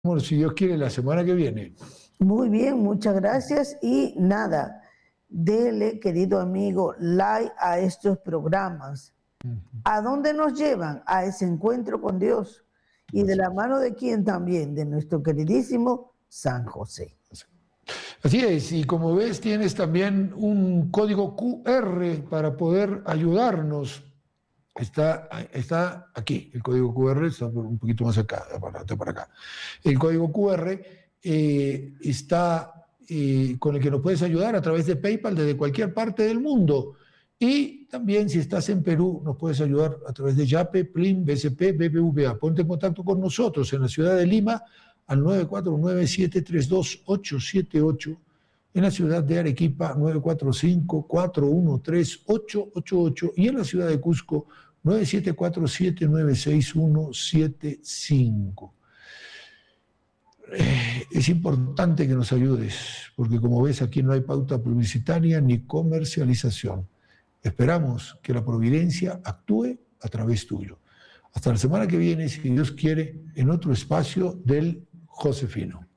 Bueno, si Dios quiere, la semana que viene. Muy bien, muchas gracias. Y nada, dele, querido amigo, like a estos programas. ¿A dónde nos llevan? A ese encuentro con Dios. Y de la mano de quién también, de nuestro queridísimo San José. Así es, y como ves, tienes también un código QR para poder ayudarnos. Está aquí, el código QR está un poquito más acá, para acá. El código QR está con el que nos puedes ayudar a través de PayPal desde cualquier parte del mundo. Y también si estás en Perú, nos puedes ayudar a través de Yape, Plin, BCP, BBVA. Ponte en contacto con nosotros en la ciudad de Lima al 949-732-878. En la ciudad de Arequipa, 945-413-888. Y en la ciudad de Cusco, 974-796175. Es importante que nos ayudes, porque como ves, aquí no hay pauta publicitaria ni comercialización. Esperamos que la providencia actúe a través tuyo. Hasta la semana que viene, si Dios quiere, en otro espacio del Josefino.